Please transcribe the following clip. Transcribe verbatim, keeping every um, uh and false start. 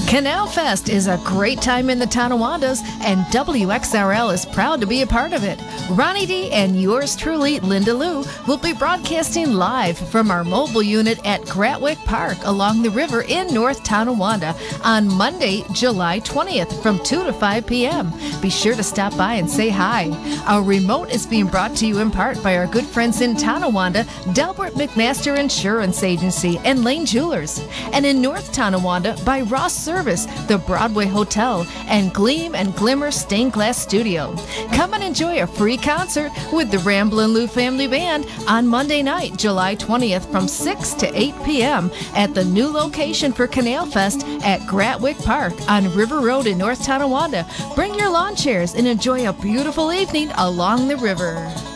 Canal Fest is a great time in the Tonawandas, and W X R L is proud to be a part of it. Ronnie D and yours truly, Linda Lou, will be broadcasting live from our mobile unit at Gratwick Park along the river in North Tonawanda on Monday, July twentieth from two to five p.m. Be sure to stop by and say hi. Our remote is being brought to you in part by our good friends in Tonawanda, Delbert McMaster Insurance Agency and Lane Jewelers, and in North Tonawanda by Ross Service, the Broadway Hotel, and Gleam and Glimmer Stained Glass Studio. Come and enjoy a free concert with the Ramblin' Lou Family Band on Monday night, July twentieth from six to eight p.m. at the new location for Canal Fest at Gratwick Park on River Road in North Tonawanda. Bring your lawn chairs and enjoy a beautiful evening along the river.